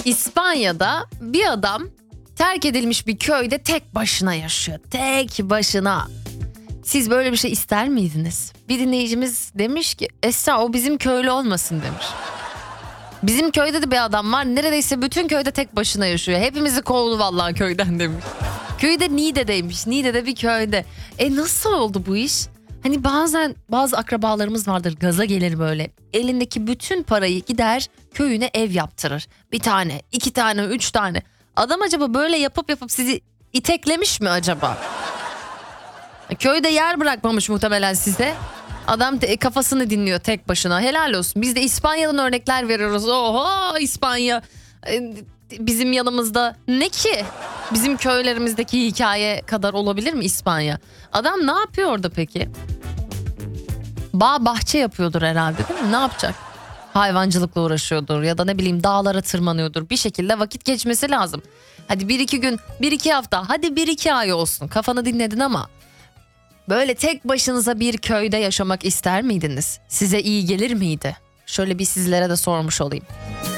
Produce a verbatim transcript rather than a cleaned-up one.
İspanya'da bir adam terk edilmiş bir köyde tek başına yaşıyor. Tek başına. Siz böyle bir şey ister miydiniz? Bir dinleyicimiz demiş ki Esra o bizim köylü olmasın demiş. Bizim köyde de bir adam var, neredeyse bütün köyde tek başına yaşıyor. Hepimizi kovdu vallahi köyden demiş. Köyde Niğde'deymiş. Niğde'de bir köyde. E nasıl oldu bu iş? Hani bazen bazı akrabalarımız vardır, gaza gelir böyle. Elindeki bütün parayı gider köyüne ev yaptırır. Bir tane, iki tane, üç tane. Adam acaba böyle yapıp yapıp sizi iteklemiş mi acaba? Köyde yer bırakmamış muhtemelen size. Adam te- kafasını dinliyor tek başına. Helal olsun. Biz de İspanya'dan örnekler veriyoruz. Oho İspanya e, bizim yanımızda. Ne ki? Bizim köylerimizdeki hikaye kadar olabilir mi İspanya? Adam ne yapıyor orada peki? Bağ bahçe yapıyordur herhalde, değil mi? Ne yapacak? Hayvancılıkla uğraşıyordur ya da ne bileyim dağlara tırmanıyordur. Bir şekilde vakit geçmesi lazım. Hadi bir iki gün, bir iki hafta, hadi bir iki ay olsun. Kafanı dinledin ama böyle tek başınıza bir köyde yaşamak ister miydiniz? Size iyi gelir miydi? Şöyle bir sizlere de sormuş olayım.